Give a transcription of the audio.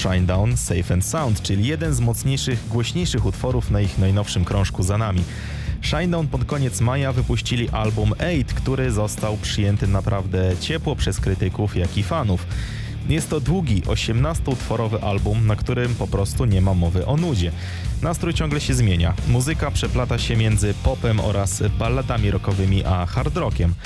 Shinedown Safe and Sound, czyli jeden z mocniejszych, głośniejszych utworów na ich najnowszym krążku za nami. Shinedown pod koniec maja wypuścili album 8, który został przyjęty naprawdę ciepło przez krytyków, jak i fanów. Jest to długi, 18-utworowy album, na którym po prostu nie ma mowy o nudzie. Nastrój ciągle się zmienia. Muzyka przeplata się między popem oraz balladami rockowymi a hard rockiem.